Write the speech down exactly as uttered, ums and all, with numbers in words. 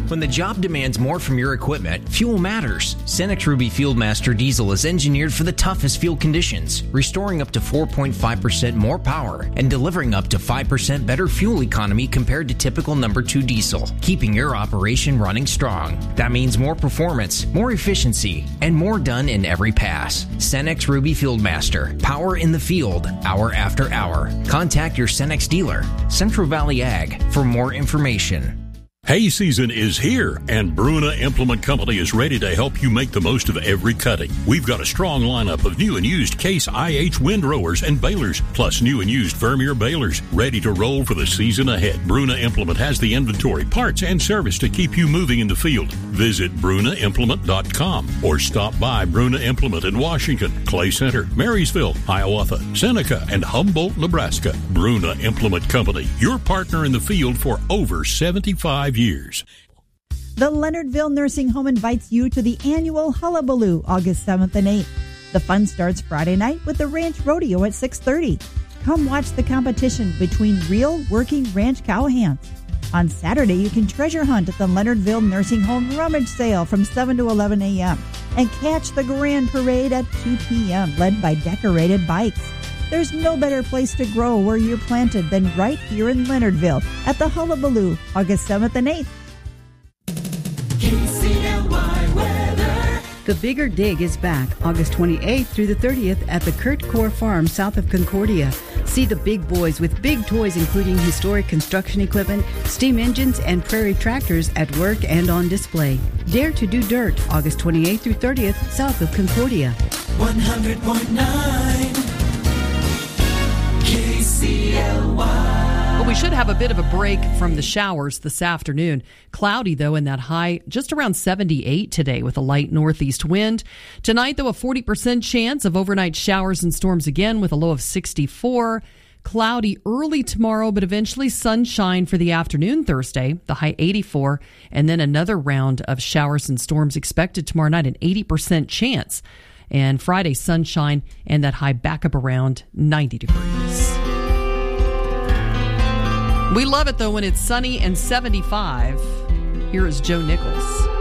When the job demands more from your equipment, fuel matters. Cenex Ruby Fieldmaster Diesel is engineered for the toughest field conditions, restoring up to four point five percent more power and delivering up to five percent better fuel economy compared to typical number two diesel, keeping your operation running strong. That means more performance, more efficiency, and more done in every pass. Cenex Ruby Fieldmaster. Power in the field, hour after hour. Contact your Cenex dealer, Central Valley Ag, for more information. Hay season is here, and Bruna Implement Company is ready to help you make the most of every cutting. We've got a strong lineup of new and used Case I H windrowers and balers, plus new and used Vermeer balers, ready to roll for the season ahead. Bruna Implement has the inventory, parts, and service to keep you moving in the field. Visit Bruna Implement dot com or stop by Bruna Implement in Washington, Clay Center, Marysville, Hiawatha, Seneca, and Humboldt, Nebraska. Bruna Implement Company, your partner in the field for over seventy-five years. The Leonardville Nursing Home invites you to the annual Hullabaloo, August seventh and eighth. The fun starts Friday night with the Ranch Rodeo at six thirty. Come watch the competition between real working ranch cowhands. On Saturday, you can treasure hunt at the Leonardville Nursing Home Rummage Sale from seven to eleven a.m. and catch the Grand Parade at two p.m. led by decorated bikes. There's no better place to grow where you're planted than right here in Leonardville at the Hullabaloo, August seventh and eighth. K C L Y weather. The Bigger Dig is back August twenty-eighth through the thirtieth at the Kurt Core Farm south of Concordia. See the big boys with big toys including historic construction equipment, steam engines, and prairie tractors at work and on display. Dare to do dirt August twenty-eighth through thirtieth south of Concordia. one hundred point nine K C L Y. Well, we should have a bit of a break from the showers this afternoon. Cloudy, though, in that high just around seventy-eight today with a light northeast wind. Tonight, though, a forty percent chance of overnight showers and storms again with a low of sixty-four. Cloudy early tomorrow, but eventually sunshine for the afternoon Thursday, the high eighty-four. And then another round of showers and storms expected tomorrow night, an eighty percent chance. And Friday, sunshine and that high back up around ninety degrees. We love it, though, when it's sunny and seventy-five. Here is Joe Nichols.